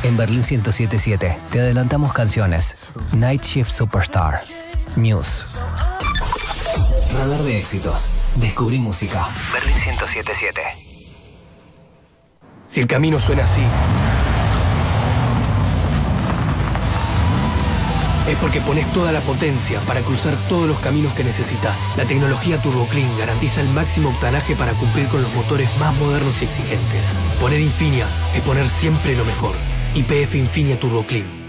En Berlín 107.7 te adelantamos canciones. Night Shift Superstar. Muse. Radar de éxitos. Descubrí música. Berlín 107.7. Si el camino suena así, es porque pones toda la potencia para cruzar todos los caminos que necesitas. La tecnología Turbo Clean garantiza el máximo octanaje para cumplir con los motores más modernos y exigentes. Poner Infinia es poner siempre lo mejor. YPF Infinia Turbo Clean.